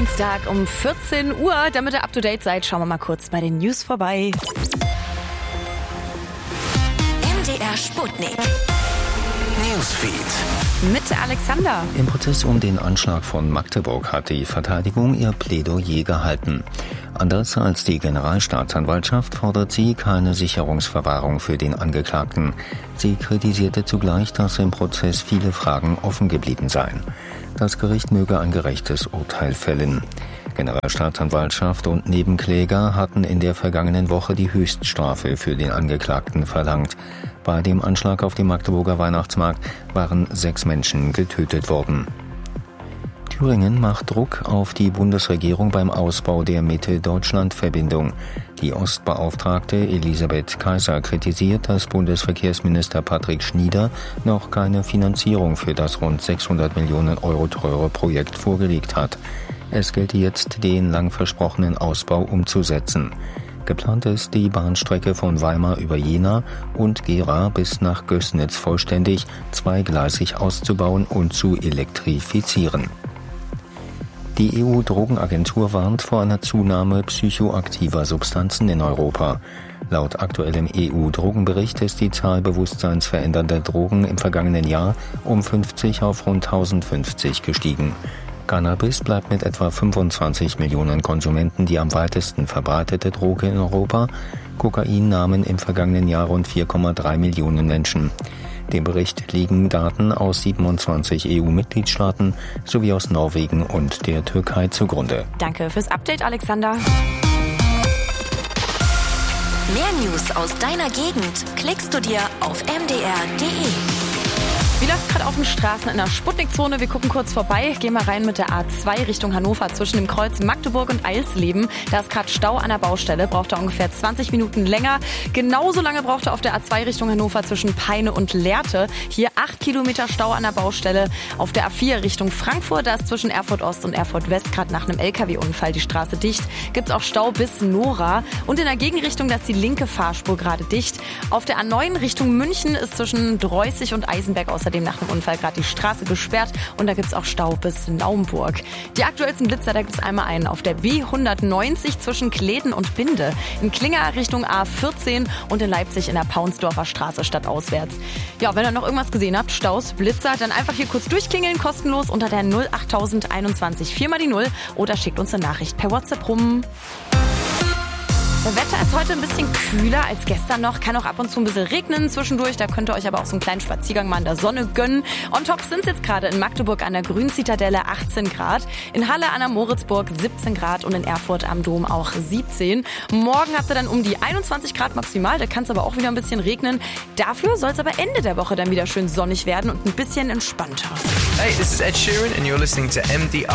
Dienstag um 14 Uhr. Damit ihr up to date seid, schauen wir mal kurz bei den News vorbei. MDR Sputnik. Newsfeed. Mit Alexander. Im Prozess um den Anschlag von Magdeburg hat die Verteidigung ihr Plädoyer gehalten. Anders als die Generalstaatsanwaltschaft fordert sie keine Sicherungsverwahrung für den Angeklagten. Sie kritisierte zugleich, dass im Prozess viele Fragen offen geblieben seien. Das Gericht möge ein gerechtes Urteil fällen. Generalstaatsanwaltschaft und Nebenkläger hatten in der vergangenen Woche die Höchststrafe für den Angeklagten verlangt. Bei dem Anschlag auf dem Magdeburger Weihnachtsmarkt waren 6 Menschen getötet worden. Thüringen macht Druck auf die Bundesregierung beim Ausbau der Mitte-Deutschland-Verbindung. Die Ostbeauftragte Elisabeth Kaiser kritisiert, dass Bundesverkehrsminister Patrick Schnieder noch keine Finanzierung für das rund 600 Millionen Euro teure Projekt vorgelegt hat. Es gelte jetzt, den lang versprochenen Ausbau umzusetzen. Geplant ist, die Bahnstrecke von Weimar über Jena und Gera bis nach Gößnitz vollständig zweigleisig auszubauen und zu elektrifizieren. Die EU-Drogenagentur warnt vor einer Zunahme psychoaktiver Substanzen in Europa. Laut aktuellem EU-Drogenbericht ist die Zahl bewusstseinsverändernder Drogen im vergangenen Jahr um 50 auf rund 1050 gestiegen. Cannabis bleibt mit etwa 25 Millionen Konsumenten die am weitesten verbreitete Droge in Europa. Kokain nahmen im vergangenen Jahr rund 4,3 Millionen Menschen. Dem Bericht liegen Daten aus 27 EU-Mitgliedstaaten sowie aus Norwegen und der Türkei zugrunde. Danke fürs Update, Alexander. Mehr News aus deiner Gegend klickst du dir auf mdr.de. Wie läuft's gerade auf den Straßen in der Sputnikzone? Wir gucken kurz vorbei, gehen mal rein mit der A2 Richtung Hannover zwischen dem Kreuz Magdeburg und Eisleben. Da ist gerade Stau an der Baustelle, braucht er ungefähr 20 Minuten länger. Genauso lange braucht er auf der A2 Richtung Hannover zwischen Peine und Lehrte. Hier 8 Kilometer Stau an der Baustelle. Auf der A4 Richtung Frankfurt, da ist zwischen Erfurt Ost und Erfurt West gerade nach einem LKW-Unfall die Straße dicht. Gibt's auch Stau bis Nora. Und in der Gegenrichtung, da ist die linke Fahrspur gerade dicht. Auf der A9 Richtung München ist zwischen Dreußig und Eisenberg außerdem nach dem Unfall gerade die Straße gesperrt und da gibt's auch Stau bis Naumburg. Die aktuellsten Blitzer, da gibt es einmal einen auf der B190 zwischen Kleden und Binde, in Klinger Richtung A14 und in Leipzig in der Paunsdorfer Straße stadtauswärts. Ja, wenn ihr noch irgendwas gesehen habt, Staus, Blitzer, dann einfach hier kurz durchklingeln, kostenlos unter der 08021 4 mal die 0 oder schickt uns eine Nachricht per WhatsApp rum. Das Wetter ist heute ein bisschen kühler als gestern noch, kann auch ab und zu ein bisschen regnen zwischendurch, da könnt ihr euch aber auch so einen kleinen Spaziergang mal in der Sonne gönnen. On top sind es jetzt gerade in Magdeburg an der Grünzitadelle 18 Grad, in Halle an der Moritzburg 17 Grad und in Erfurt am Dom auch 17. Morgen habt ihr dann um die 21 Grad maximal, da kann es aber auch wieder ein bisschen regnen. Dafür soll es aber Ende der Woche dann wieder schön sonnig werden und ein bisschen entspannter. Hey, this is Ed Sheeran and you're listening to MDR.